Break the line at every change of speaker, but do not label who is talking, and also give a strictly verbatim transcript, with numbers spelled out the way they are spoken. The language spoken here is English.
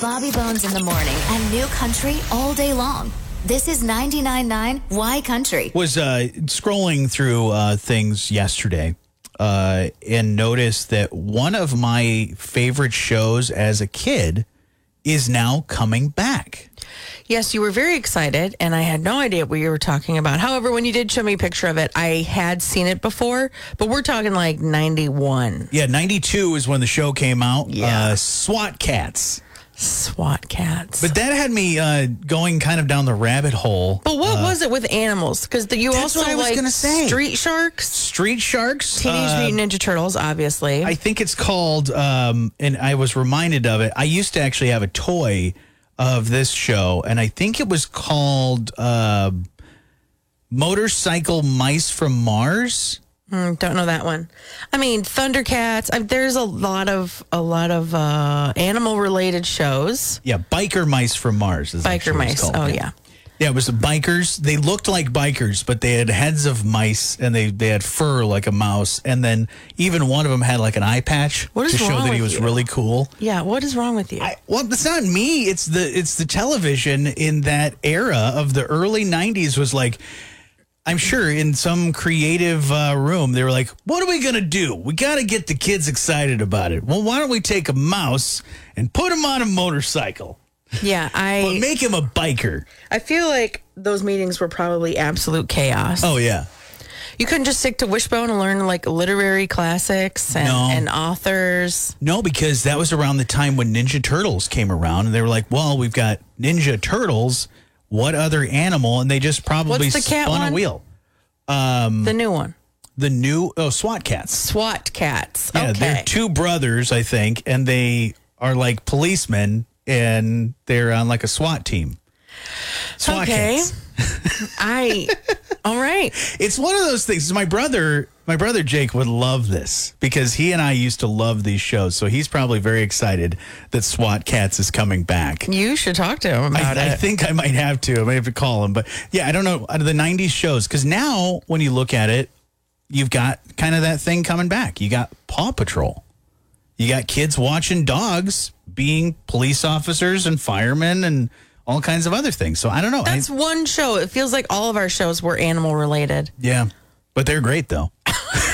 Bobby Bones in the morning and New Country all day long. This is ninety-nine point nine Y Country.
Was uh, scrolling through uh, things yesterday uh, and noticed that one of my favorite shows as a kid is now coming back.
Yes, you were very excited, and I had no idea what you were talking about. However, when you did show me a picture of it, I had seen it before, but we're talking like ninety-one.
Yeah, ninety-two is when the show came out.
Yeah.
Uh, SWAT Cats.
SWAT Cats.
But that had me uh, going kind of down the rabbit hole.
But what
uh,
was it with animals? Because you
that's
also
what I was
like
gonna say.
Street Sharks,
Street Sharks.
Teenage
uh,
Mutant Ninja Turtles, obviously.
I think it's called, um, and I was reminded of it. I used to actually have a toy of this show, and I think it was called uh, Motorcycle Mice from Mars.
Mm, don't know that one. I mean, Thundercats. I, there's a lot of a lot of uh, animal related shows.
Yeah, Biker Mice from Mars. Is
Biker
actually what it's
mice.
called.
Oh yeah.
Yeah, it was the bikers. They looked like bikers, but they had heads of mice, and they, they had fur like a mouse. And then even one of them had like an eye patch
What is
to show
wrong
that he
with
was
you?
really cool.
Yeah. What is wrong with you?
I, well, it's not me. It's the it's the television in that era of the early nineties was like, I'm sure in some creative uh, room, they were like, what are we going to do? We got to get the kids excited about it. Well, why don't we take a mouse and put him on a motorcycle?
yeah. I
But make him a biker.
I feel like those meetings were probably absolute chaos.
Oh, yeah.
You couldn't just stick to Wishbone and learn like literary classics and,
No.
and authors.
No, because that was around the time when Ninja Turtles came around, and they were like, well, we've got Ninja Turtles. What other animal? And they just probably
What's the cat
spun
one?
a wheel. Um,
The new one.
the new, oh, SWAT Cats.
SWAT Cats.
Yeah,
okay.
they're two brothers, I think, and they are like policemen, and they're on like a SWAT team. SWAT
okay.
Cats.
I all right.
It's one of those things. My brother, my brother Jake would love this because he and I used to love these shows. So he's probably very excited that SWAT Cats is coming back.
You should talk to him about
I,
it.
I think I might have to. I might have to call him. But yeah, I don't know. Out of the nineties shows, because now when you look at it, you've got kind of that thing coming back. You got Paw Patrol. You got kids watching dogs being police officers and firemen and all kinds of other things. So I don't know.
That's
I,
one show. It feels like all of our shows were animal related.
yeah, but they're great though.